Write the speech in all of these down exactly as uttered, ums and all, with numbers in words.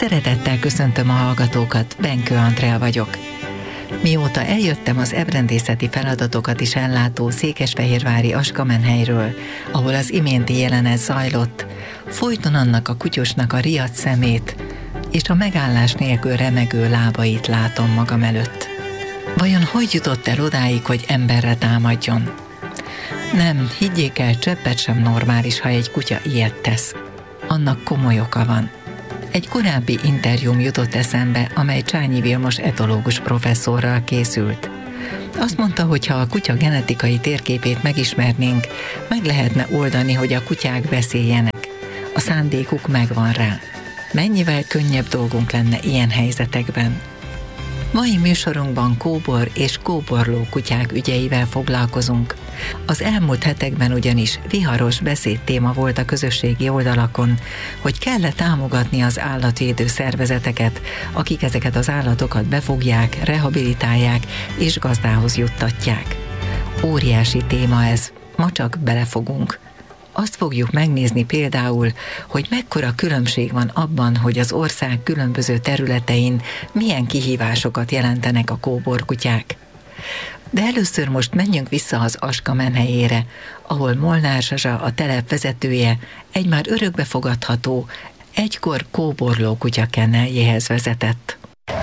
Szeretettel köszöntöm a hallgatókat, Benkő Andrea vagyok. Mióta eljöttem az ebrendészeti feladatokat is ellátó székesfehérvári Askamenhelyről, ahol az iménti jelenet zajlott, folyton annak a kutyusnak a riadt szemét és a megállás nélkül remegő lábait látom magam előtt. Vajon hogy jutott el odáig, hogy emberre támadjon? Nem, higgyék el, cseppet sem normális, ha egy kutya ilyet tesz. Annak komoly oka van. Egy korábbi interjúm jutott eszembe, amely Csányi Vilmos etológus professzorral készült. Azt mondta, hogy ha a kutya genetikai térképét megismernénk, meg lehetne oldani, hogy a kutyák beszéljenek. A szándékuk megvan rá. Mennyivel könnyebb dolgunk lenne ilyen helyzetekben. Mai műsorunkban kóbor és kóborló kutyák ügyeivel foglalkozunk. Az elmúlt hetekben ugyanis viharos beszédtéma volt a közösségi oldalakon, hogy kell-e támogatni az állatvédő szervezeteket, akik ezeket az állatokat befogják, rehabilitálják és gazdához juttatják. Óriási téma ez, ma csak belefogunk. Azt fogjuk megnézni például, hogy mekkora különbség van abban, hogy az ország különböző területein milyen kihívásokat jelentenek a kóborkutyák. De először most menjünk vissza az Askamenhelyére, ahol Molnár Zsazsa, a telep vezetője, egy már örökbefogadható, egykor kóborló kutya kenneljéhez vezetett.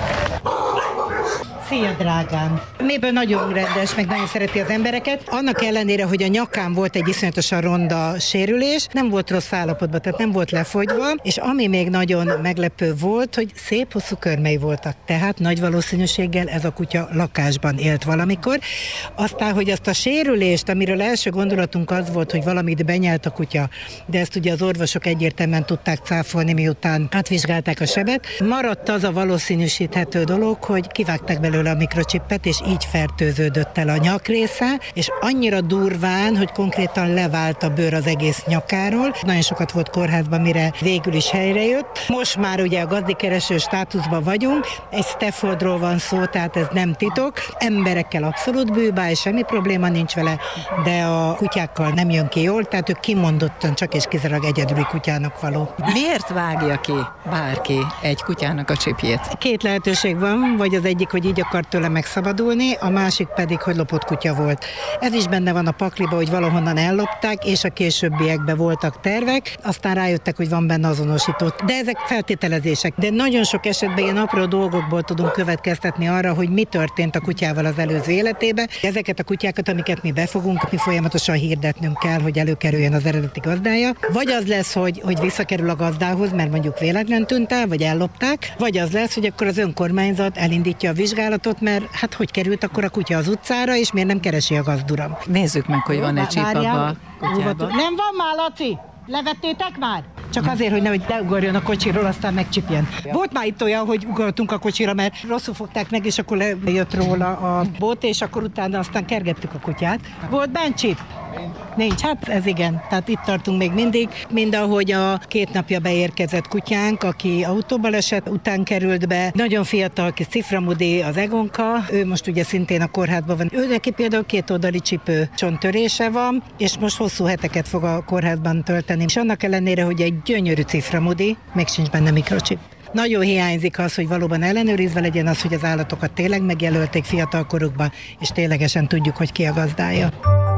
Szia, drágám! Méből nagyon rendes, meg nagyon szereti az embereket. Annak ellenére, hogy a nyakán volt egy iszonyatosan ronda sérülés, nem volt rossz állapotban, tehát nem volt lefogyva, és ami még nagyon meglepő volt, hogy szép hosszú körmei voltak. Tehát nagy valószínűséggel ez a kutya lakásban élt valamikor. Aztán, hogy azt a sérülést, amiről első gondolatunk az volt, hogy valamit benyelt a kutya, de ezt ugye az orvosok egyértelműen tudták cáfolni, miután átvizsgálták a sebet. Maradt az a valószínűsíthető dolog, hogy kivágták belőle a mikrocsippet, és így fertőződött el a nyakrésze, és annyira durván, hogy konkrétan levált a bőr az egész nyakáról. Nagyon sokat volt kórházban, mire végül is helyrejött. Most már ugye a gazdikereső státuszban vagyunk, egy Staffordról van szó, tehát ez nem titok. Emberekkel abszolút bűbáj, semmi probléma nincs vele, de a kutyákkal nem jön ki jól, tehát ő kimondottan csak és kizárólag egyedüli kutyának való. Miért vágja ki bárki egy kutyának a csipjét? Két lehetőség van, vagy az egyik, hogy így akart tőle megszabadulni, a másik pedig, hogy lopott kutya volt. Ez is benne van a pakliba, hogy valahonnan ellopták, és a későbbiekben voltak tervek, aztán rájöttek, hogy van benne azonosító. De ezek feltételezések. De nagyon sok esetben ilyen apró dolgokból tudunk következtetni arra, hogy mi történt a kutyával az előző életében. Ezeket a kutyákat, amiket mi befogunk, mi folyamatosan hirdetnünk kell, hogy előkerüljön az eredeti gazdája. Vagy az lesz, hogy, hogy visszakerül a gazdához, mert mondjuk véletlen tűnt el, vagy ellopták, vagy az lesz, hogy akkor az önkormányzat elindítja a vizsgálatot, mert hát hogy került akkor a kutya az utcára, és miért nem keresi a gazduram. Nézzük meg, hogy van egy csíp abba a kutyában. Nem van már, Laci? Levettétek már? Csak azért, hogy nehogy leugorjon a kocsiról, aztán megcsipjen. Volt már itt olyan, hogy ugrottunk a kocsira, mert rosszul fogták meg, és akkor lejött róla a bot, és akkor utána aztán kergettük a kutyát. Volt bent csip? Nincs, hát ez igen. Tehát itt tartunk még mindig, mind ahogy a két napja beérkezett kutyánk, aki autóbaleset után került be. Nagyon fiatal kis ciframudi, az Egonka, ő most ugye szintén a kórházban van. Ő neki például két oldali csipő csonttörése van, és most hosszú heteket fog a kórházban tölteni. És annak ellenére, hogy egy gyönyörű ciframudi, még sincs benne mikrocsip. Nagyon hiányzik az, hogy valóban ellenőrizve legyen az, hogy az állatokat tényleg megjelölték fiatal korukban, és ténylegesen tudjuk, hogy ki a gazdája.